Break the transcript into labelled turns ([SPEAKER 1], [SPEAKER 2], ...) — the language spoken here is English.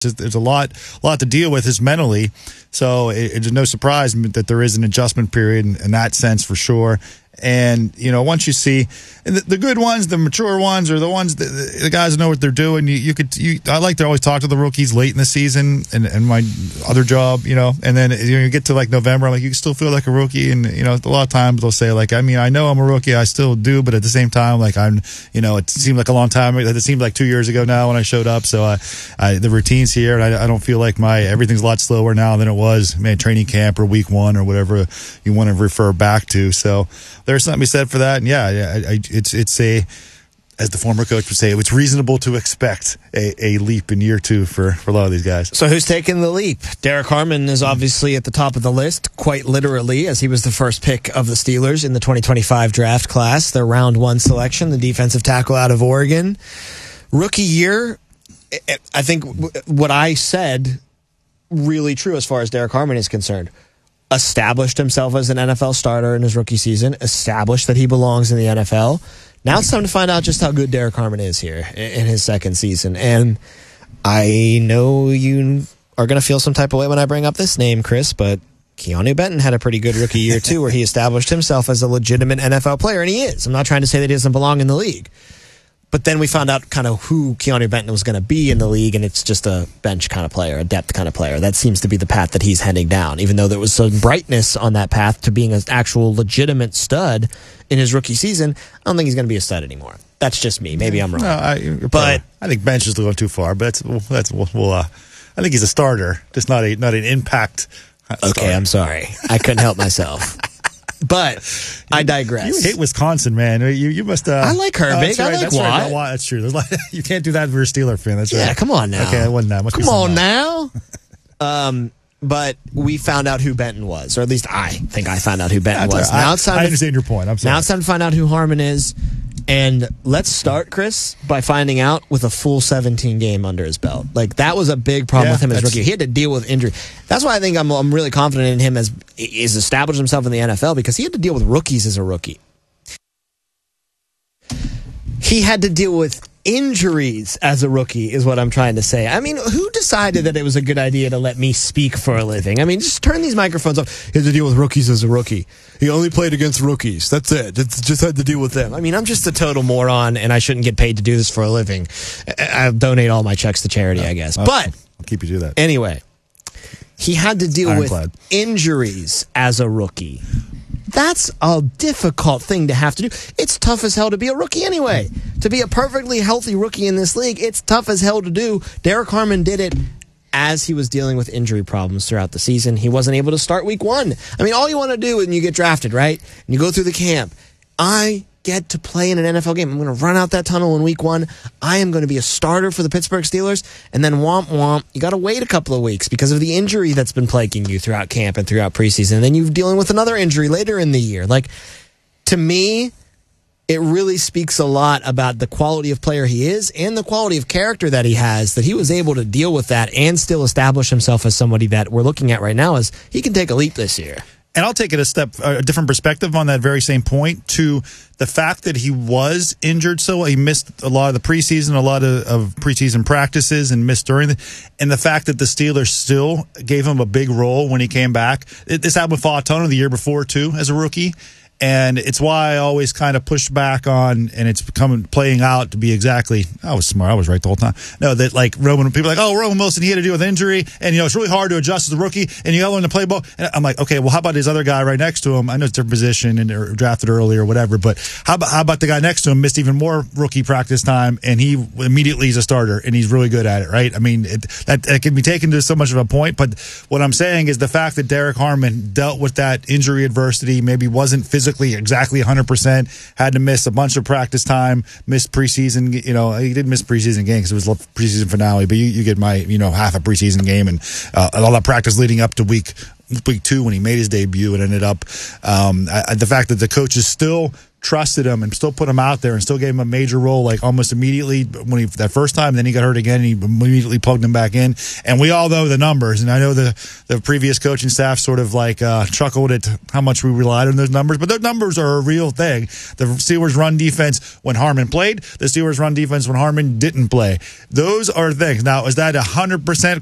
[SPEAKER 1] There's a lot to deal with just mentally. So it's no surprise that there is an adjustment period in that sense for sure. And, once you see the good ones, the mature ones, or the ones the guys know what they're doing, I like to always talk to the rookies late in the season and my other job, and then you get to like November, like you still feel like a rookie. And, a lot of times they'll say like, I know I'm a rookie, I still do, but at the same time, like it seemed like a long time. It seemed like 2 years ago now when I showed up. So the routine's here, and I don't feel like everything's a lot slower now than it was, training camp or week one or whatever you want to refer back to. So there's something to be said for that. And it's as the former coach would say, it's reasonable to expect a leap in year two for a lot of these guys.
[SPEAKER 2] So who's taking the leap? Derek Harmon is obviously at the top of the list, quite literally, as he was the first pick of the Steelers in the 2025 draft class, their round one selection, the defensive tackle out of Oregon. Rookie year, I think what I said really true as far as Derek Harmon is concerned. Established himself as an NFL starter in his rookie season, established that he belongs in the NFL. Now it's time to find out just how good Derek Harmon is here in his second season. And I know you are going to feel some type of way when I bring up this name, Chris, but Keanu Benton had a pretty good rookie year too, where he established himself as a legitimate NFL player, and he is. I'm not trying to say that he doesn't belong in the league. But then we found out kind of who Keanu Benton was going to be in the league, and it's just a bench kind of player, a depth kind of player. That seems to be the path that he's heading down, even though there was some brightness on that path to being an actual legitimate stud in his rookie season. I don't think he's going to be a stud anymore. That's just me. Maybe I'm wrong.
[SPEAKER 1] No, but I think bench is going too far. But I think he's a starter, just not an impact.
[SPEAKER 2] Okay, starter. I'm sorry. I couldn't help myself. But I digress.
[SPEAKER 1] You hate Wisconsin, man. You must.
[SPEAKER 2] I like Herbig. I like Watt.
[SPEAKER 1] Right. That's true. You can't do that if you're a Steeler fan. That's right.
[SPEAKER 2] Yeah, come on now.
[SPEAKER 1] Okay, that wasn't that.
[SPEAKER 2] Come on now. But we found out who Benton was, or at least I think I found out who Benton was.
[SPEAKER 1] Now it's time I understand your point. I'm sorry.
[SPEAKER 2] Now it's time to find out who Harmon is. And let's start, Chris, by finding out with a full 17 game under his belt. Like, that was a big problem with him as rookie. He had to deal with injury. That's why I think I'm really confident in him as he's established himself in the NFL, because he had to deal with rookies as a rookie. He had to deal with injuries as a rookie, is what I'm trying to say. I mean, who decided that it was a good idea to let me speak for a living? I mean, just turn these microphones off. He had to deal with rookies as a rookie. He only played against rookies. That's it. It's just had to deal with them. I mean, I'm just a total moron, and I shouldn't get paid to do this for a living. I'll donate all my checks to charity, I guess. But
[SPEAKER 1] I'll keep you to that.
[SPEAKER 2] Anyway, he had to deal with injuries as a rookie. That's a difficult thing to have to do. It's tough as hell to be a rookie anyway. To be a perfectly healthy rookie in this league, it's tough as hell to do. Derek Harmon did it as he was dealing with injury problems throughout the season. He wasn't able to start week one. I mean, all you want to do when you get drafted, right? And you go through the camp. I get to play in an NFL game. I'm going to run out that tunnel in week one. I am going to be a starter for the Pittsburgh Steelers. And then womp womp, you got to wait a couple of weeks because of the injury that's been plaguing you throughout camp and throughout preseason. And then you're dealing with another injury later in the year. Like, to me, it really speaks a lot about the quality of player he is and the quality of character that he has, that he was able to deal with that and still establish himself as somebody that we're looking at right now as he can take a leap this year.
[SPEAKER 1] And I'll take it a different perspective on that very same point, to the fact that he was injured so he missed a lot of the preseason, a lot of preseason practices, and missed during and the fact that the Steelers still gave him a big role when he came back. This happened with Fautonu the year before too, as a rookie. And it's why I always kind of push back on, and it's playing out to be exactly, I was smart, I was right the whole time. No, that like people are like, oh, Roman Wilson, he had to deal with injury, and it's really hard to adjust as a rookie, and you got to learn the playbook. And I'm like, okay, well, how about his other guy right next to him? I know it's a different position and they're drafted early or whatever, but how about the guy next to him missed even more rookie practice time, and he immediately is a starter, and he's really good at it, right? I mean, that can be taken to so much of a point, but what I'm saying is the fact that Derek Harmon dealt with that injury adversity, maybe wasn't physically exactly 100%, had to miss a bunch of practice time, missed preseason, he did miss preseason game because it was the preseason finale, but you get my, half a preseason game and all that practice leading up to week two when he made his debut and ended up, the fact that the coaches still trusted him and still put him out there and still gave him a major role, like almost immediately when that first time. Then he got hurt again, and he immediately plugged him back in. And we all know the numbers, and I know the previous coaching staff sort of like chuckled at how much we relied on those numbers, but those numbers are a real thing. The Steelers' run defense when Harmon played, the Steelers' run defense when Harmon didn't play. Those are things. Now, is that 100%